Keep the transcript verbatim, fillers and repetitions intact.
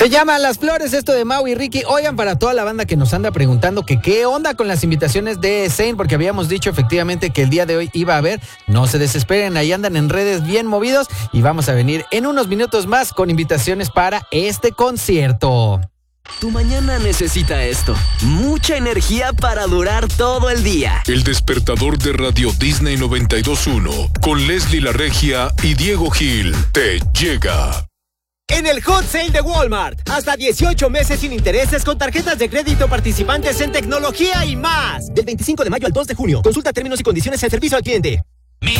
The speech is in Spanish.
Se llama Las Flores, esto de Mau y Ricky. Oigan, para toda la banda que nos anda preguntando que qué onda con las invitaciones de Zayn, porque habíamos dicho efectivamente que el día de hoy iba a haber. No se desesperen, ahí andan en redes bien movidos y vamos a venir en unos minutos más con invitaciones para este concierto. Tu mañana necesita esto, mucha energía para durar todo el día. El despertador de Radio Disney noventa y dos punto uno con Leslie La Regia y Diego Gil te llega. En el Hot Sale de Walmart, hasta dieciocho meses sin intereses con tarjetas de crédito participantes en tecnología y más. Del veinticinco de mayo al dos de junio. Consulta términos y condiciones en servicio al cliente.